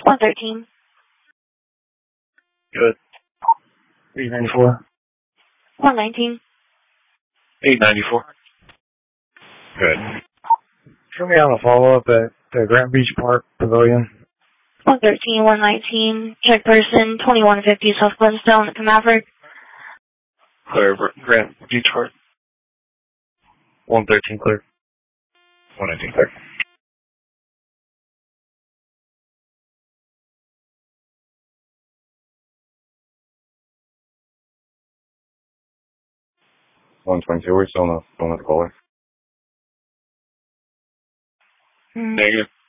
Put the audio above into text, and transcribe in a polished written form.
113. Good. 894. 119. 894. Good. Show me on a follow-up at the Grant Beach Park Pavilion. 113, 119. Check person 2150 South Flintstone at the Maverick. Clear, Grant Beach Park. 113 clear. 119 clear. We're still on the phone with the caller. Negative.